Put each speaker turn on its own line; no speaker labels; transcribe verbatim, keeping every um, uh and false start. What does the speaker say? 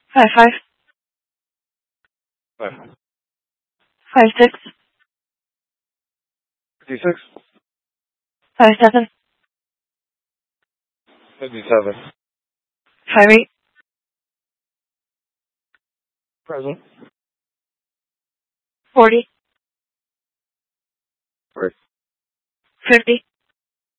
Five five.
Five.
Five six.
Fifty-six.
Five seven.
Fifty-seven.
Five eight.
Present.
Forty.
Right.
Fifty.